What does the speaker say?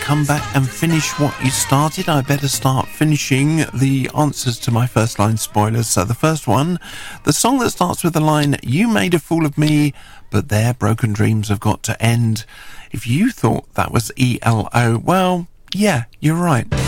come back and finish what you started, I better start finishing the answers to my first line spoilers. So the first one, the song that starts with the line, "You made a fool of me, but their broken dreams have got to end." If you thought that was ELO, well, yeah, you're right.